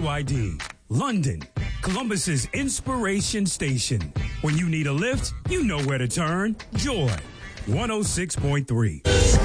WID, London, Columbus's inspiration station. When you need a lift, you know where to turn. Joy, 106.3.